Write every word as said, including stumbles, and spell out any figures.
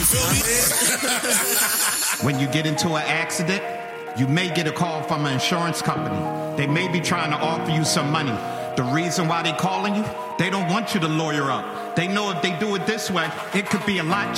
feel me? When you get into an accident, you may get a call from an insurance company. They may be trying to offer you some money. The reason why they calling you, they don't want you to lawyer up. They know if they do it this way, it could be a lot